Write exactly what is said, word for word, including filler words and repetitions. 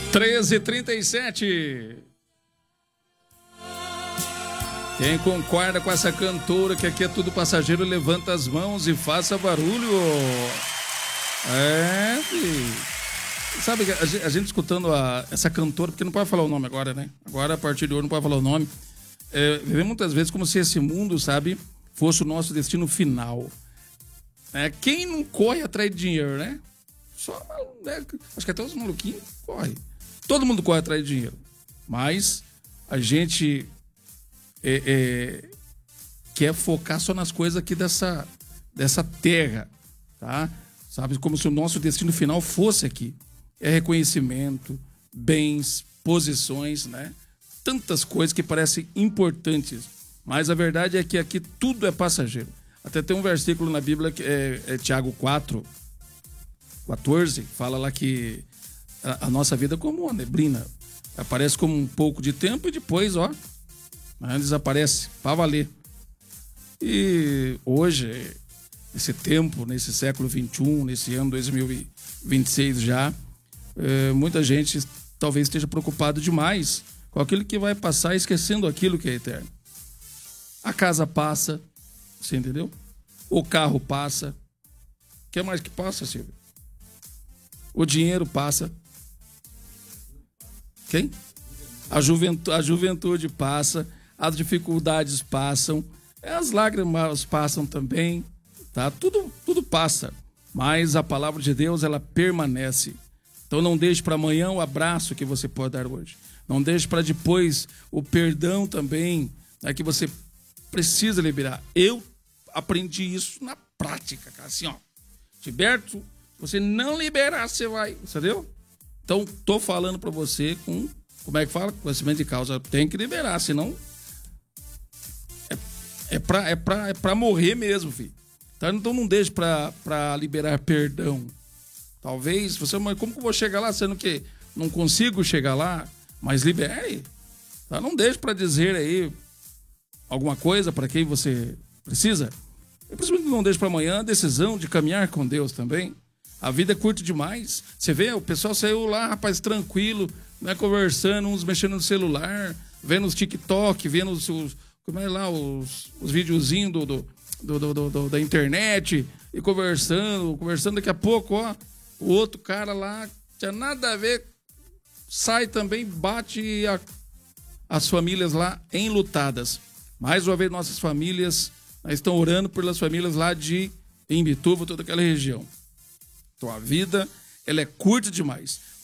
treze e trinta e sete. Quem concorda com essa cantora que aqui é tudo passageiro, levanta as mãos e faça barulho. É, filho. Sabe, a gente escutando a, essa cantora, porque não pode falar o nome agora, né? Agora, a partir de hoje, não pode falar o nome. É, vivemos muitas vezes como se esse mundo, sabe, fosse o nosso destino final. É, quem não corre atrás de dinheiro, né? Só, né? Acho que até os maluquinhos correm. Todo mundo corre atrás de dinheiro. Mas a gente é, é, quer focar só nas coisas aqui dessa, dessa terra, tá? Sabe, como se o nosso destino final fosse aqui. É reconhecimento, bens, posições, né? Tantas coisas que parecem importantes. Mas a verdade é que aqui tudo é passageiro. Até tem um versículo na Bíblia, que é, é Tiago quatro, quatorze, fala lá que a, a nossa vida é como uma neblina. Aparece como um pouco de tempo e depois, ó, desaparece, para valer. E hoje, nesse tempo, nesse século vinte e um, nesse ano dois mil e vinte e seis já, é, muita gente talvez esteja preocupado demais com aquilo que vai passar, esquecendo aquilo que é eterno. A casa passa, você entendeu? O carro passa. O que mais que passa, Silvio? O dinheiro passa. Quem? A juventude, a juventude passa. As dificuldades passam. As lágrimas passam também. Tá? Tudo, tudo passa. Mas a palavra de Deus, ela permanece. Então não deixe para amanhã o abraço que você pode dar hoje. Não deixe para depois o perdão também, né, que você precisa liberar. Eu aprendi isso na prática, cara. Assim, ó. Gilberto, você não liberar, você vai, entendeu? Então, tô falando para você com, como é que fala? Conhecimento de causa. Tem que liberar, senão é, é, pra, é, pra, é pra morrer mesmo, filho. Então não deixe pra, pra liberar perdão. Talvez, você, mas como que eu vou chegar lá, sendo que não consigo chegar lá, mas libere. Tá? Não deixe pra dizer aí alguma coisa para quem você precisa. Eu principalmente não deixe para amanhã a decisão de caminhar com Deus também. A vida é curta demais. Você vê, o pessoal saiu lá, rapaz, tranquilo, né, conversando, uns mexendo no celular, vendo os TikTok, vendo os, os como é lá, os, os videozinhos do, do, do, do, do, da internet, e conversando, conversando, daqui a pouco, ó, o outro cara lá, tinha nada a ver, sai também, bate a, as famílias lá enlutadas. Mais uma vez, nossas famílias estão orando pelas famílias lá de Imbituva, toda aquela região. Então, a vida, ela é curta demais.